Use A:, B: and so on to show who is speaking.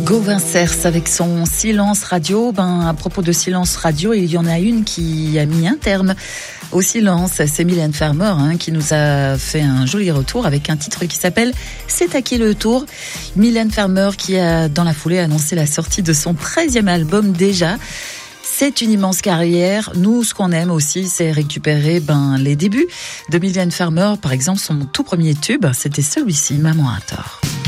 A: Gauvin Cers avec son silence radio. À propos de silence radio, il y en a une qui a mis un terme au silence. C'est Mylène Farmer qui nous a fait un joli retour avec un titre qui s'appelle « C'est à qui le tour ». Mylène Farmer qui a dans la foulée annoncé la sortie de son 13e album déjà. C'est une immense carrière. Nous, ce qu'on aime aussi, c'est récupérer les débuts de Mylène Farmer. Par exemple, son tout premier tube, c'était celui-ci, Maman a tort.